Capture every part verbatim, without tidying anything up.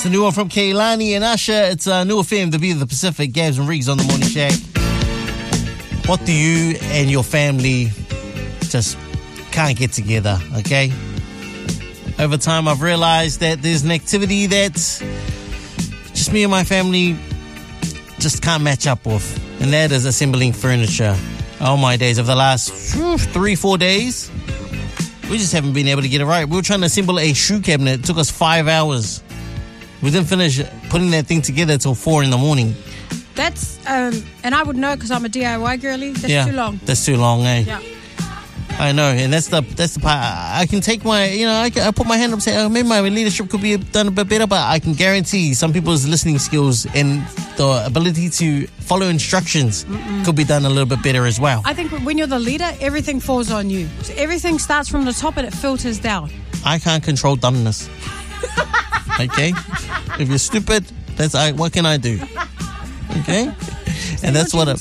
It's the new one from Kehlani and Usher. It's a new F M, the Beat of the Pacific, Gabs and Riggs on the Morning Shack. What do you and your family just can't get together, okay? Over time, I've realized that there's an activity that just me and my family just can't match up with, and that is assembling furniture. Oh my days, over the last whew, three, four days, we just haven't been able to get it right. We were trying to assemble a shoe cabinet. It took us five hours. We didn't finish putting that thing together until four in the morning. That's, um, and I would know because I'm a D I Y girly. That's yeah, too long. That's too long, eh? Yeah. I know, and that's the that's the part. I can take my, you know, I, can, I put my hand up and say, oh, maybe my leadership could be done a bit better, but I can guarantee some people's listening skills and the ability to follow instructions Mm-mm. could be done a little bit better as well. I think when you're the leader, everything falls on you. So everything starts from the top and it filters down. I can't control dumbness. Okay? If you're stupid, that's I, what can I do? Okay? And that's what I...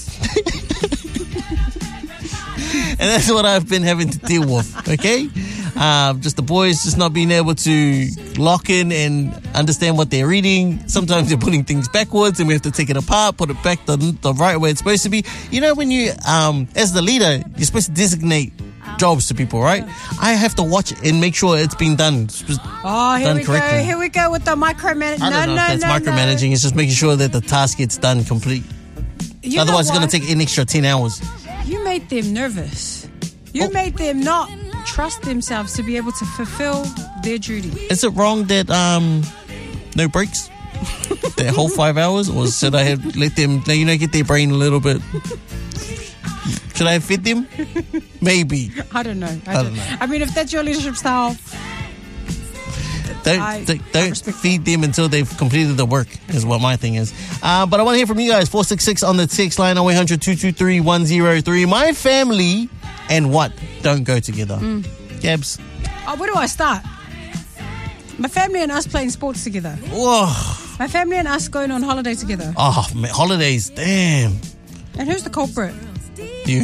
And that's what I've been having to deal with, okay? Uh, just the boys just not being able to lock in and understand what they're reading. Sometimes they're putting things backwards and we have to take it apart, put it back the, the right way it's supposed to be. You know, when you, um, as the leader, you're supposed to designate jobs to people, right? I have to watch and make sure it's been done. Oh, here done we correctly. go. Here we go with the micromanaging. I don't No, know no, if that's no, micromanaging. no. It's just making sure that the task gets done complete. You Otherwise, it's know going to what? take an extra ten hours. You made them nervous. You Oh. made them not trust themselves to be able to fulfill their duty. Is it wrong that um no breaks? That whole five hours? Or should I have let them, you know, get their brain a little bit? Should I have fed them? Maybe. I don't know. I, I don't don't know. I mean, if that's your leadership style, Don't I- don't, I don't respect feed them until they've completed the work, is what my thing is. Uh, but I want to hear from you guys. four six six on the text line, oh eight hundred, two two three, one oh three. My family and what don't go together. Mm. Gabs. oh, where do I start? My family and us playing sports together. Whoa. My family and us going on holiday together. Oh, man, holidays. Damn. And who's the culprit? You.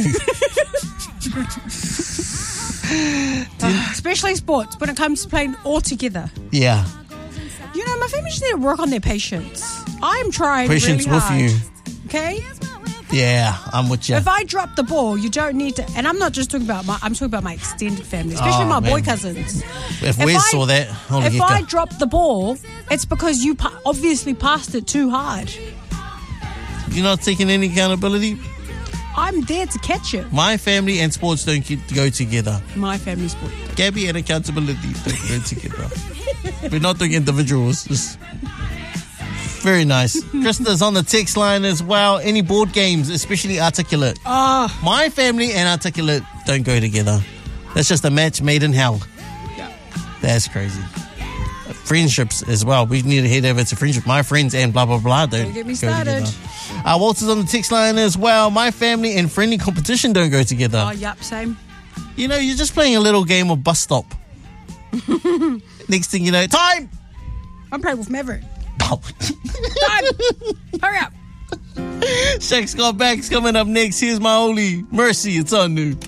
Uh, especially sports, when it comes to playing all together. Yeah. You know, my family just need to work on their patience. I'm trying Patience really with hard. you. Okay? Yeah, I'm with you. If I drop the ball, you don't need to. And I'm not just talking about my. I'm talking about my extended family, especially Oh, my boy man. cousins. If Wes I- saw that, holy if heck, I uh, drop the ball, it's because you pa- obviously passed it too hard. you're not taking any accountability. I'm there to catch it. My family and sports don't ke- go together. My family sport. Gabby and accountability don't go together. We're not doing individuals. Just very nice. Krista's on the text line as well. Any board games, especially Articulate. Ah, My family and Articulate don't go together. That's just a match made in hell. yeah. That's crazy. Friendships as well. We need to head over to friendship. My friends and blah, blah, blah don't Don't get me go started. together. Uh, Walter's on the text line as well. My family and friendly competition don't go together. Oh, yep, same. You know, you're just playing a little game of bus stop. Next thing you know, time! I'm playing with Maverick. Oh. Time! Hurry up! Shaq Scott Back's coming up next. Here's my only Mercy. It's on new.